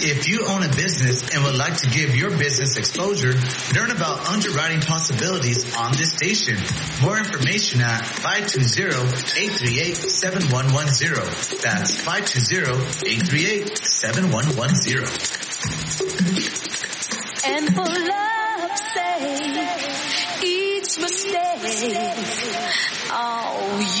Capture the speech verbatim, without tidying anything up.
If you own a business and would like to give your business exposure, learn about underwriting possibilities on this station. More information at five two zero, eight three eight, seven one one zero. That's five two zero, eight three eight, seven one one zero. And for love's sake, each mistake, oh,